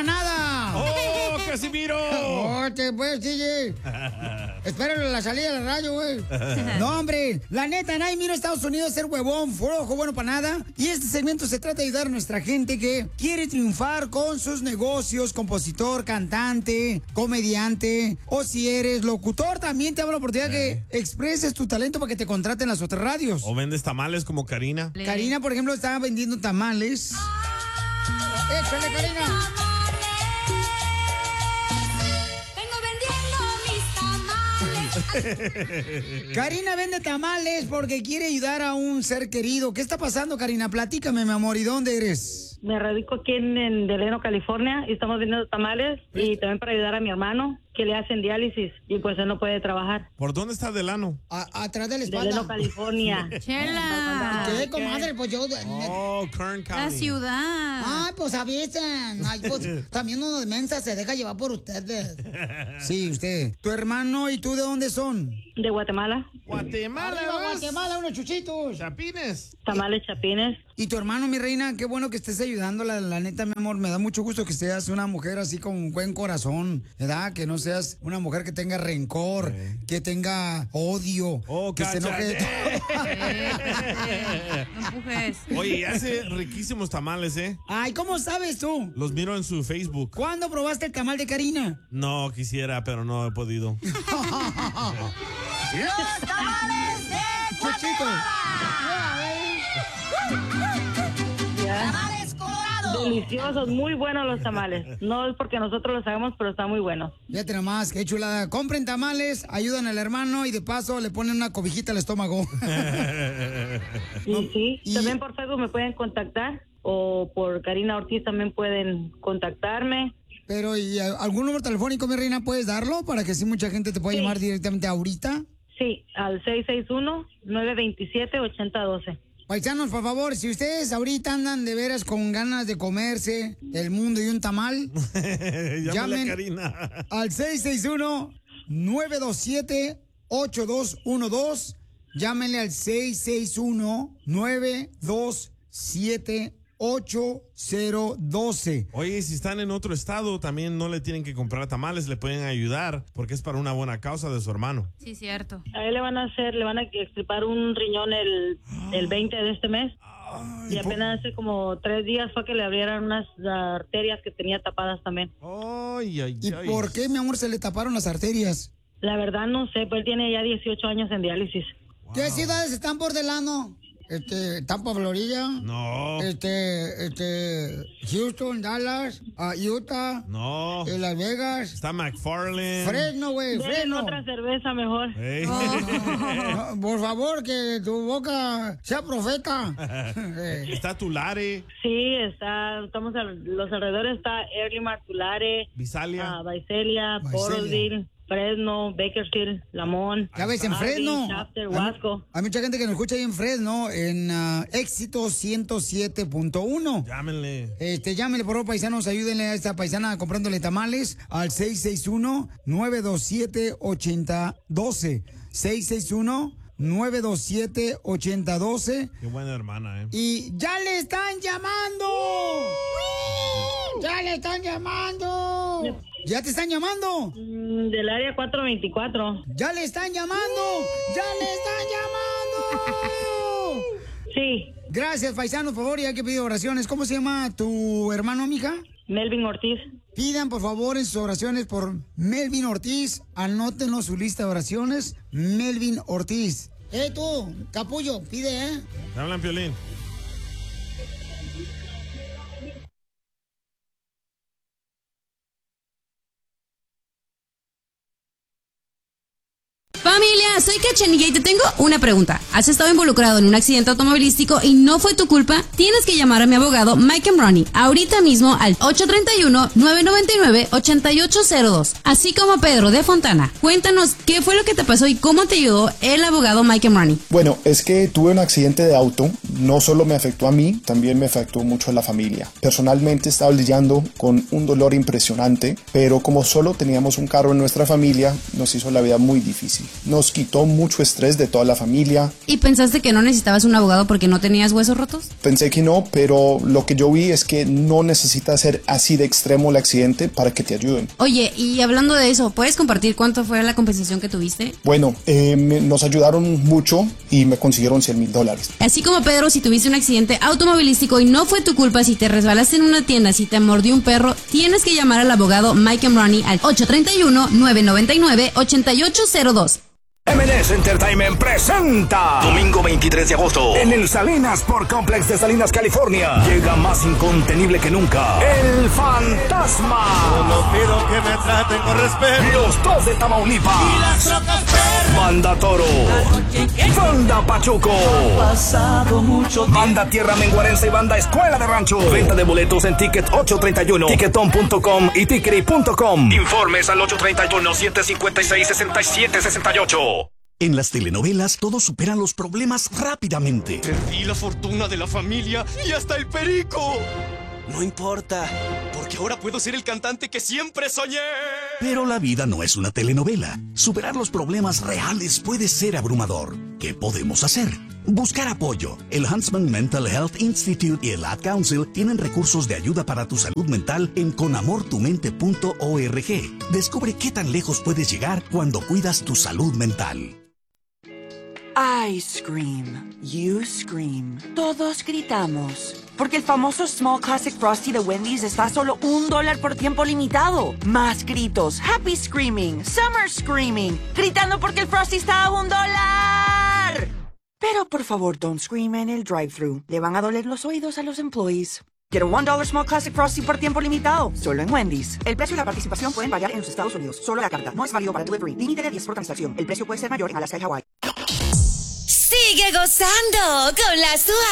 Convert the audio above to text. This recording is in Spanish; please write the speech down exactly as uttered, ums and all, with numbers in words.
nada. ¡Oh, Casimiro! ¡Oh, te pues, D J! Espéralo a la salida de la radio, güey. No, hombre, la neta, nadie vino a Estados Unidos a ser huevón, flojo, bueno para nada. Y este segmento se trata de ayudar a nuestra gente que quiere triunfar con sus negocios, compositor, cantante, comediante, o si eres locutor, también te da la oportunidad eh. que expreses tu talento para que te contraten las otras radios. O vendes tamales como Karina. Karina, por ejemplo, estaba vendiendo tamales. ¡Échale, Karina! Karina vende tamales porque quiere ayudar a un ser querido. ¿Qué está pasando, Karina? Platícame, mi amor. ¿Y dónde eres? Me radico aquí en, en Delano, California, y estamos vendiendo tamales y también para ayudar a mi hermano, que le hacen diálisis y pues él no puede trabajar. ¿Por dónde está Delano? A, atrás de la espalda. Delano, California. Chela. ¿Qué, comadre? Pues yo... Oh, Kern County. La ciudad. Ay, pues avisen. Ay, pues, también uno de mensa se deja llevar por ustedes. Sí, usted. ¿Tu hermano y tú de dónde son? De Guatemala. Guatemala. Arriba, Guatemala, unos chuchitos. Chapines. Tamales chapines. Y tu hermano, mi reina, qué bueno que estés ayudando, la, la neta, mi amor, me da mucho gusto que seas una mujer así con un buen corazón, ¿verdad? Que no seas una mujer que tenga rencor, sí. que tenga odio, oh, que cállate. se enoje de todo. No empujes. Oye, hace riquísimos tamales, ¿eh? Ay, ¿cómo sabes tú? Los miro en su Facebook. ¿Cuándo probaste el tamal de Karina? No, quisiera, pero no he podido. ¡Los tamales de Guatemala! ¡Tamales colorados! Deliciosos, muy buenos los tamales. No es porque nosotros los hagamos, pero están muy buenos. Fíjate nomás, qué chulada. Compren tamales, ayudan al hermano y de paso le ponen una cobijita al estómago. Y sí, y... también por Facebook me pueden contactar o por Karina Ortiz también pueden contactarme. Pero, ¿y algún número telefónico, mi reina, puedes darlo para que así mucha gente te pueda sí. llamar directamente ahorita? Sí, al seis seis uno, nueve dos siete, ocho cero uno dos. Paisanos, por favor, si ustedes ahorita andan de veras con ganas de comerse el mundo y un tamal, llamen a Karina al seis seis uno, nueve dos siete, ocho dos uno dos. Llámenle al seis seis uno, nueve dos siete, ocho cero uno dos. Oye, si están en otro estado, también no le tienen que comprar tamales, le pueden ayudar, porque es para una buena causa de su hermano. Sí, cierto. A él le van a hacer, le van a extirpar un riñón el, el veinte de este mes. Ay, y apenas hace como tres días fue que le abrieran unas arterias que tenía tapadas también. Ay, ay, ¿Y ay. por qué, mi amor, se le taparon las arterias? La verdad no sé, pues él tiene ya dieciocho años en diálisis. Wow. ¿Qué ciudades están por Delano? Este, Tampa, Florida. No. Este, este, Houston, Dallas, uh, Utah. No. Eh, Las Vegas. Está McFarland. Fresno, güey, Fresno. Otra cerveza mejor. Hey. Oh. No, por favor, que tu boca sea profeta. Está Tulare. Sí, está, estamos a los alrededores, está Early Tulare. Visalia. Uh, Visalia, Porterville. Fresno, Bakersfield, Lamont. Ya ves, en Fresno. Shafter, Wasco. Hay mucha gente que nos escucha ahí en Fresno, en uh, Éxito ciento siete punto uno. Llámenle. Este, llámenle, por favor, paisanos, ayúdenle a esta paisana comprándole tamales al seis seis uno, nueve dos siete, ocho cero uno dos. seis seis uno, nueve dos siete, ocho cero uno dos. Qué buena hermana, ¿eh? Y ya le están llamando. ¡Wii! ¡Ya le están llamando! ¿Ya te están llamando? Mm, del área cuatro veinticuatro. ¡Ya le están llamando! ¡Ya le están llamando! Sí. Gracias, paisanos, por favor, ya que pido oraciones. ¿Cómo se llama tu hermano, mija? Melvin Ortiz. Pidan, por favor, en sus oraciones por Melvin Ortiz. Anótenlo su lista de oraciones. Melvin Ortiz. ¡Eh, tú, capullo! Pide, ¿eh? Te hablan, Piolín. Familia, soy Cachanilla y te tengo una pregunta. ¿Has estado involucrado en un accidente automovilístico y no fue tu culpa? Tienes que llamar a mi abogado Mike Ronnie ahorita mismo al ocho tres uno, nueve nueve nueve, ocho ocho cero dos. Así como Pedro de Fontana. Cuéntanos qué fue lo que te pasó y cómo te ayudó el abogado Mike Ronnie. Bueno, es que tuve un accidente de auto. No solo me afectó a mí, también me afectó mucho a la familia. Personalmente estaba lidiando con un dolor impresionante, pero como solo teníamos un carro en nuestra familia, nos hizo la vida muy difícil. nos quitó mucho estrés de toda la familia. ¿Y pensaste que no necesitabas un abogado porque no tenías huesos rotos? Pensé que no, pero lo que yo vi es que no necesita ser así de extremo el accidente para que te ayuden. Oye, y hablando de eso, ¿puedes compartir cuánto fue la compensación que tuviste? Bueno, eh, me, nos ayudaron mucho y me consiguieron cien mil dólares. Así como Pedro, si tuviste un accidente automovilístico y no fue tu culpa, si te resbalaste en una tienda, si te mordió un perro, tienes que llamar al abogado Mike and Ronnie al ocho tres uno, nueve nueve nueve, ocho ocho cero dos. M and S Entertainment presenta domingo veintitrés de agosto en el Salinas Sport Complex de Salinas, California. Llega más incontenible que nunca El Fantasma. Solo pido que me traten con respeto. Los dos de Tamaulipas. Y las rocas verdes. Banda Toro. Banda Pachuco. Pasado mucho tiempo. Banda Tierra Menguarense y Banda Escuela de Rancho. Venta de boletos en Ticket ocho treinta y uno, Ticketon punto com y Tickery punto com. Informes al ocho treinta y uno, siete cincuenta y seis, sesenta y siete sesenta y ocho. En las telenovelas todos superan los problemas rápidamente. Perdí la fortuna de la familia y hasta el perico. No importa, porque ahora puedo ser el cantante que siempre soñé. Pero la vida no es una telenovela. Superar los problemas reales puede ser abrumador. ¿Qué podemos hacer? Buscar apoyo. El Huntsman Mental Health Institute y el Ad Council tienen recursos de ayuda para tu salud mental en con amor tu mente punto org. Descubre qué tan lejos puedes llegar cuando cuidas tu salud mental. I scream, you scream, todos gritamos. Porque el famoso Small Classic Frosty de Wendy's está a solo un dólar por tiempo limitado. Más gritos, happy screaming, summer screaming, gritando porque el Frosty está a un dólar. Pero por favor, don't scream en el drive-thru. Le van a doler los oídos a los employees. Get a one dollar Small Classic Frosty por tiempo limitado, solo en Wendy's. El precio y la participación pueden variar en los Estados Unidos. Solo la carta. No es válido para delivery. Límite de diez por transacción. El precio puede ser mayor en Alaska y Hawái. Sigue gozando con las